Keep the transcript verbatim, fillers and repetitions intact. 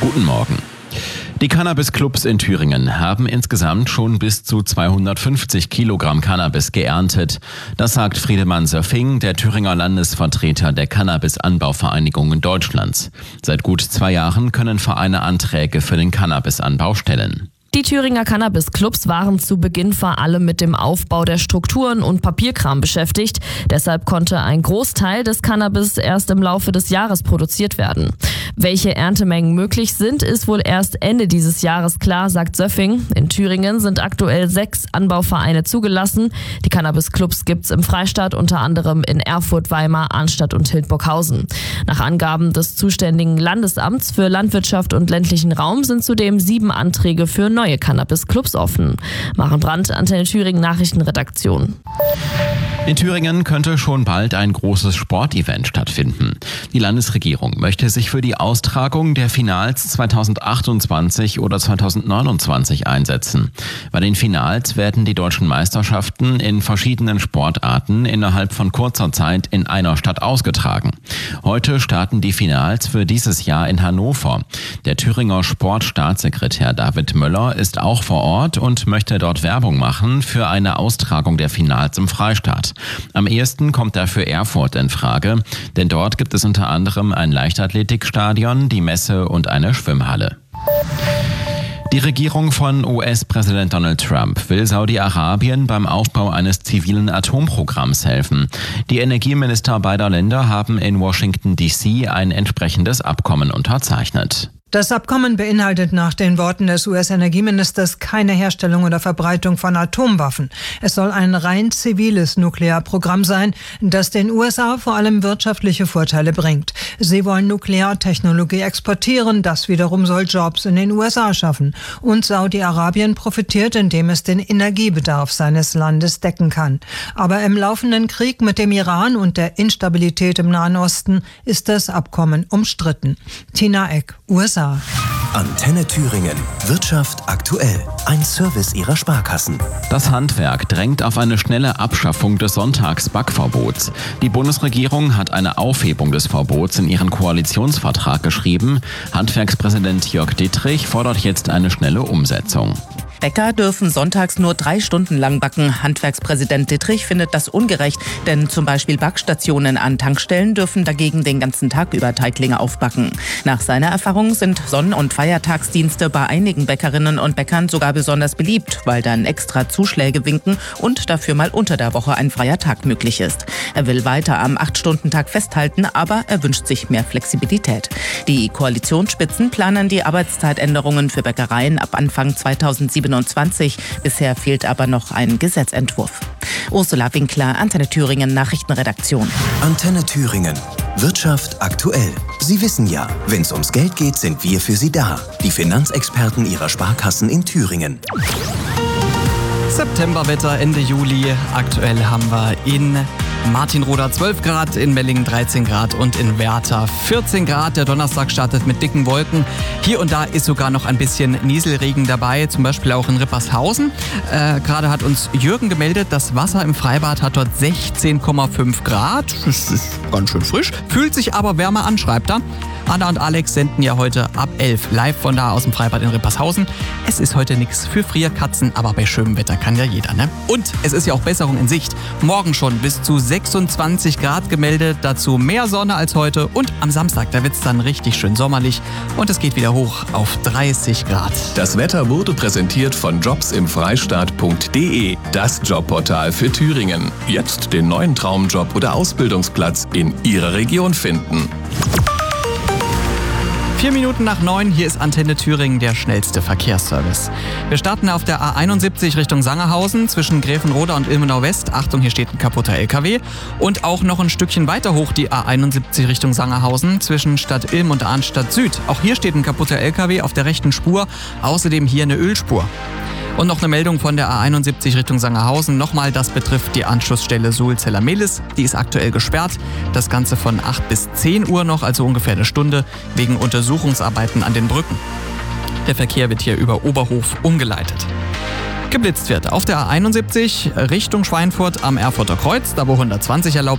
Guten Morgen. Die Cannabis-Clubs in Thüringen haben insgesamt schon bis zu zweihundertfünfzig Kilogramm Cannabis geerntet. Das sagt Friedemann Söffing, der Thüringer Landesvertreter der Cannabis-Anbauvereinigungen Deutschlands. Seit gut zwei Jahren können Vereine Anträge für den Cannabisanbau stellen. Die Thüringer Cannabis-Clubs waren zu Beginn vor allem mit dem Aufbau der Strukturen und Papierkram beschäftigt. Deshalb konnte ein Großteil des Cannabis erst im Laufe des Jahres produziert werden. Welche Erntemengen möglich sind, ist wohl erst Ende dieses Jahres klar, sagt Söffing. In Thüringen sind aktuell sechs Anbauvereine zugelassen. Die Cannabis-Clubs gibt's im Freistaat unter anderem in Erfurt, Weimar, Arnstadt und Hildburghausen. Nach Angaben des zuständigen Landesamts für Landwirtschaft und ländlichen Raum sind zudem sieben Anträge für neue Cannabis-Clubs offen. Maren Brandt, Antenne Thüringen Nachrichtenredaktion. In Thüringen könnte schon bald ein großes Sportevent stattfinden. Die Landesregierung möchte sich für die Austragung der Finals zweitausendachtundzwanzig oder zweitausendneunundzwanzig einsetzen. Bei den Finals werden die deutschen Meisterschaften in verschiedenen Sportarten innerhalb von kurzer Zeit in einer Stadt ausgetragen. Heute starten die Finals für dieses Jahr in Hannover. Der Thüringer Sportstaatssekretär David Möller ist auch vor Ort und möchte dort Werbung machen für eine Austragung der Finals im Freistaat. Am ehesten kommt dafür Erfurt in Frage, denn dort gibt es unter anderem ein Leichtathletikstadion, die Messe und eine Schwimmhalle. Die Regierung von U S-Präsident Donald Trump will Saudi-Arabien beim Aufbau eines zivilen Atomprogramms helfen. Die Energieminister beider Länder haben in Washington D C ein entsprechendes Abkommen unterzeichnet. Das Abkommen beinhaltet nach den Worten des U S-Energieministers keine Herstellung oder Verbreitung von Atomwaffen. Es soll ein rein ziviles Nuklearprogramm sein, das den U S A vor allem wirtschaftliche Vorteile bringt. Sie wollen Nukleartechnologie exportieren, das wiederum soll Jobs in den U S A schaffen. Und Saudi-Arabien profitiert, indem es den Energiebedarf seines Landes decken kann. Aber im laufenden Krieg mit dem Iran und der Instabilität im Nahen Osten ist das Abkommen umstritten. Tina Eck, U S A. Antenne Thüringen. Wirtschaft aktuell. Ein Service ihrer Sparkassen. Das Handwerk drängt auf eine schnelle Abschaffung des Sonntagsbackverbots. Die Bundesregierung hat eine Aufhebung des Verbots in ihren Koalitionsvertrag geschrieben. Handwerkspräsident Jörg Dittrich fordert jetzt eine schnelle Umsetzung. Bäcker dürfen sonntags nur drei Stunden lang backen. Handwerkspräsident Dittrich findet das ungerecht, denn zum Beispiel Backstationen an Tankstellen dürfen dagegen den ganzen Tag über Teiglinge aufbacken. Nach seiner Erfahrung sind Sonn- und Feiertagsdienste bei einigen Bäckerinnen und Bäckern sogar besonders beliebt, weil dann extra Zuschläge winken und dafür mal unter der Woche ein freier Tag möglich ist. Er will weiter am acht-Stunden-Tag festhalten, aber er wünscht sich mehr Flexibilität. Die Koalitionsspitzen planen die Arbeitszeitänderungen für Bäckereien ab Anfang zweitausendsiebenundzwanzig. Bisher fehlt aber noch ein Gesetzentwurf. Ursula Winkler, Antenne Thüringen Nachrichtenredaktion. Antenne Thüringen. Wirtschaft aktuell. Sie wissen ja, wenn es ums Geld geht, sind wir für Sie da. Die Finanzexperten Ihrer Sparkassen in Thüringen. Septemberwetter, Ende Juli. Aktuell haben wir in Martinroda zwölf Grad, in Mellingen dreizehn Grad und in Werther vierzehn Grad. Der Donnerstag startet mit dicken Wolken. Hier und da ist sogar noch ein bisschen Nieselregen dabei, zum Beispiel auch in Rippershausen. Äh, gerade hat uns Jürgen gemeldet, das Wasser im Freibad hat dort sechzehn Komma fünf Grad. Das ist ganz schön frisch, fühlt sich aber wärmer an, schreibt er. Anna und Alex senden ja heute ab elf live von da aus dem Freibad in Rippershausen. Es ist heute nichts für Frierkatzen, aber bei schönem Wetter kann ja jeder, ne? Und es ist ja auch Besserung in Sicht. Morgen schon bis zu sechsundzwanzig Grad gemeldet, dazu mehr Sonne als heute. Und am Samstag, da wird es dann richtig schön sommerlich und es geht wieder hoch auf dreißig Grad. Das Wetter wurde präsentiert von jobs im freistaat punkt de, das Jobportal für Thüringen. Jetzt den neuen Traumjob oder Ausbildungsplatz in Ihrer Region finden. Vier Minuten nach neun, hier ist Antenne Thüringen, der schnellste Verkehrsservice. Wir starten auf der A einundsiebzig Richtung Sangerhausen zwischen Gräfenroda und Ilmenau West. Achtung, hier steht ein kaputter L K W. Und auch noch ein Stückchen weiter hoch die A einundsiebzig Richtung Sangerhausen zwischen Stadt Ilm und Arnstadt Süd. Auch hier steht ein kaputter L K W auf der rechten Spur. Außerdem hier eine Ölspur. Und noch eine Meldung von der A einundsiebzig Richtung Sangerhausen. Nochmal, das betrifft die Anschlussstelle Suhl-Zellermehlis. Die ist aktuell gesperrt. Das Ganze von acht bis zehn Uhr noch, also ungefähr eine Stunde, wegen Untersuchungsarbeiten an den Brücken. Der Verkehr wird hier über Oberhof umgeleitet. Geblitzt wird auf der A einundsiebzig Richtung Schweinfurt am Erfurter Kreuz, da wo hundertzwanzig erlaubt